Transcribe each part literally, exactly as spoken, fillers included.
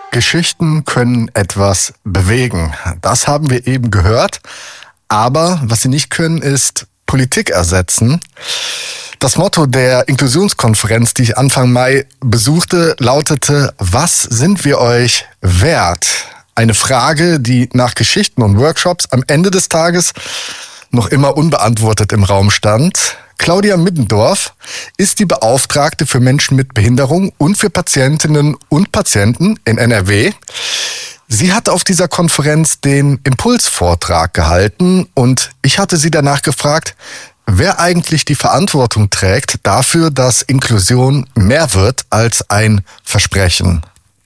Geschichten können etwas bewegen. Das haben wir eben gehört. Aber was sie nicht können, ist Politik ersetzen. Das Motto der Inklusionskonferenz, die ich Anfang Mai besuchte, lautete: Was sind wir euch wert? Eine Frage, die nach Geschichten und Workshops am Ende des Tages noch immer unbeantwortet im Raum stand. Claudia Middendorf ist die Beauftragte für Menschen mit Behinderung und für Patientinnen und Patienten in N R W. Sie hat auf dieser Konferenz den Impulsvortrag gehalten und ich hatte sie danach gefragt, wer eigentlich die Verantwortung trägt dafür, dass Inklusion mehr wird als ein Versprechen.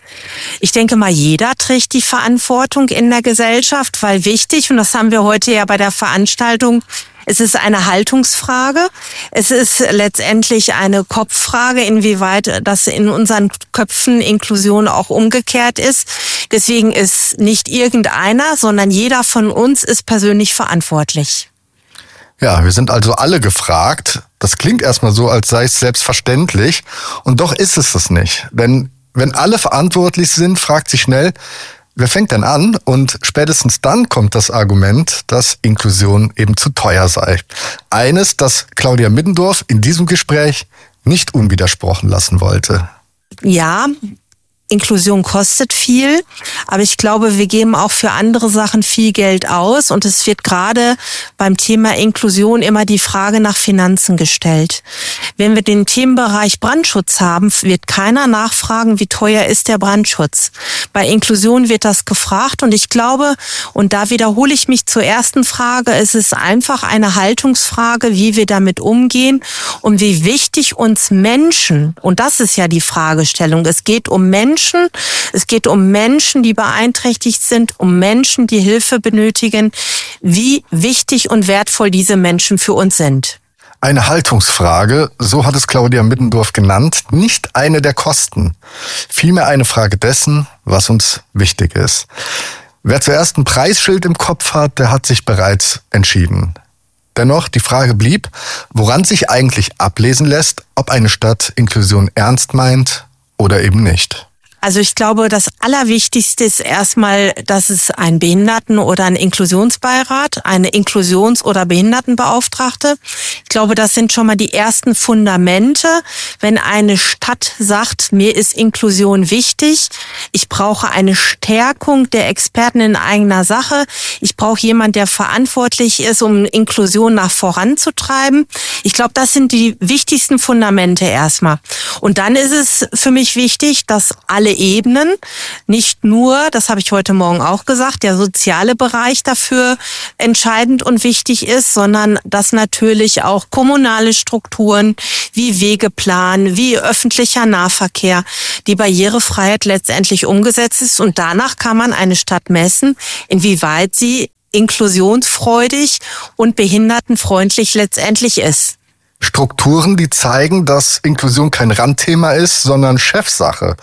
Ich denke mal, jeder trägt die Verantwortung in der Gesellschaft, weil wichtig, und das haben wir heute ja bei der Veranstaltung, es ist eine Haltungsfrage. Es ist letztendlich eine Kopffrage, inwieweit das in unseren Köpfen Inklusion auch umgekehrt ist. Deswegen ist nicht irgendeiner, sondern jeder von uns ist persönlich verantwortlich. Ja, wir sind also alle gefragt. Das klingt erstmal so, als sei es selbstverständlich. Und doch ist es das nicht. Denn wenn alle verantwortlich sind, fragt sich schnell, wer fängt denn an? Und spätestens dann kommt das Argument, dass Inklusion eben zu teuer sei. Eines, das Claudia Middendorf in diesem Gespräch nicht unwidersprochen lassen wollte. Ja, Inklusion kostet viel, aber ich glaube, wir geben auch für andere Sachen viel Geld aus und es wird gerade beim Thema Inklusion immer die Frage nach Finanzen gestellt. Wenn wir den Themenbereich Brandschutz haben, wird keiner nachfragen, wie teuer ist der Brandschutz. Bei Inklusion wird das gefragt und ich glaube, und da wiederhole ich mich zur ersten Frage, es ist einfach eine Haltungsfrage, wie wir damit umgehen und wie wichtig uns Menschen, und das ist ja die Fragestellung, es geht um Menschen, Es geht um Menschen, die beeinträchtigt sind, um Menschen, die Hilfe benötigen, wie wichtig und wertvoll diese Menschen für uns sind. Eine Haltungsfrage, so hat es Claudia Middendorf genannt, nicht eine der Kosten. Vielmehr eine Frage dessen, was uns wichtig ist. Wer zuerst ein Preisschild im Kopf hat, der hat sich bereits entschieden. Dennoch, die Frage blieb, woran sich eigentlich ablesen lässt, ob eine Stadt Inklusion ernst meint oder eben nicht. Also ich glaube, das Allerwichtigste ist erstmal, dass es einen Behinderten- oder einen Inklusionsbeirat, eine Inklusions- oder Behindertenbeauftragte. Ich glaube, das sind schon mal die ersten Fundamente. Wenn eine Stadt sagt, mir ist Inklusion wichtig, ich brauche eine Stärkung der Experten in eigener Sache, ich brauche jemanden, der verantwortlich ist, um Inklusion nach voranzutreiben. Ich glaube, das sind die wichtigsten Fundamente erstmal. Und dann ist es für mich wichtig, dass alle Ebenen, nicht nur, das habe ich heute Morgen auch gesagt, der soziale Bereich dafür entscheidend und wichtig ist, sondern dass natürlich auch kommunale Strukturen wie Wegeplan, wie öffentlicher Nahverkehr, die Barrierefreiheit letztendlich umgesetzt ist. Und danach kann man eine Stadt messen, inwieweit sie inklusionsfreudig und behindertenfreundlich letztendlich ist. Strukturen, die zeigen, dass Inklusion kein Randthema ist, sondern Chefsache.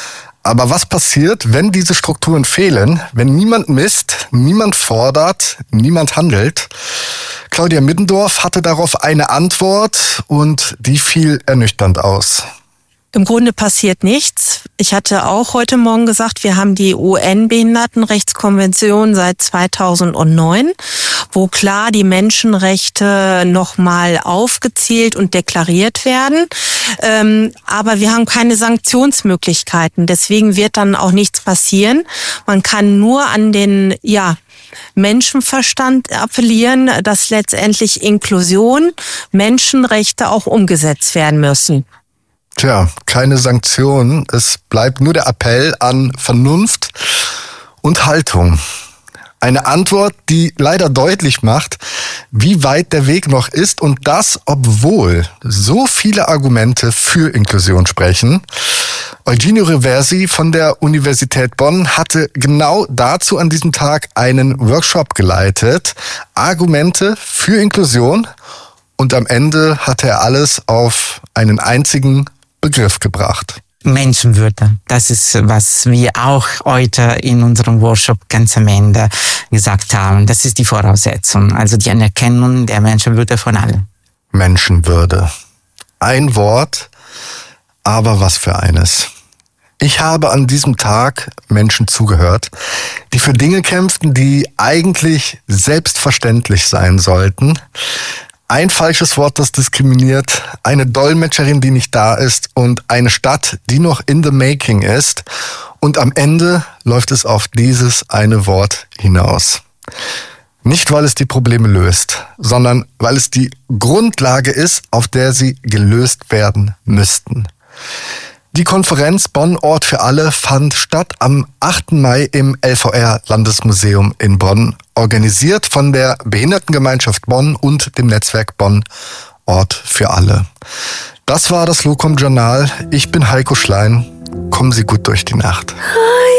Aber was passiert, wenn diese Strukturen fehlen, wenn niemand misst, niemand fordert, niemand handelt? Claudia Middendorf hatte darauf eine Antwort und die fiel ernüchternd aus. Im Grunde passiert nichts. Ich hatte auch heute Morgen gesagt, wir haben die U N-Behindertenrechtskonvention seit zweitausendneun, wo klar die Menschenrechte nochmal aufgezählt und deklariert werden. Ähm, aber wir haben keine Sanktionsmöglichkeiten. Deswegen wird dann auch nichts passieren. Man kann nur an den, ja, Menschenverstand appellieren, dass letztendlich Inklusion, Menschenrechte auch umgesetzt werden müssen. Tja, keine Sanktionen. Es bleibt nur der Appell an Vernunft und Haltung. Eine Antwort, die leider deutlich macht, wie weit der Weg noch ist und das, obwohl so viele Argumente für Inklusion sprechen. Eugenio Reversi von der Universität Bonn hatte genau dazu an diesem Tag einen Workshop geleitet. Argumente für Inklusion. Und am Ende hatte er alles auf einen einzigen Begriff gebracht. Menschenwürde. Das ist, was wir auch heute in unserem Workshop ganz am Ende gesagt haben. Das ist die Voraussetzung, also die Anerkennung der Menschenwürde von allen. Menschenwürde. Ein Wort, aber was für eines. Ich habe an diesem Tag Menschen zugehört, die für Dinge kämpften, die eigentlich selbstverständlich sein sollten. Ein falsches Wort, das diskriminiert, eine Dolmetscherin, die nicht da ist und eine Stadt, die noch in the making ist. Und am Ende läuft es auf dieses eine Wort hinaus. Nicht, weil es die Probleme löst, sondern weil es die Grundlage ist, auf der sie gelöst werden müssten. Die Konferenz Bonn Ort für alle fand statt am achten Mai im L V R-Landesmuseum in Bonn, organisiert von der Behindertengemeinschaft Bonn und dem Netzwerk Bonn Ort für alle. Das war das Locom Journal. Ich bin Heiko Schlein. Kommen Sie gut durch die Nacht.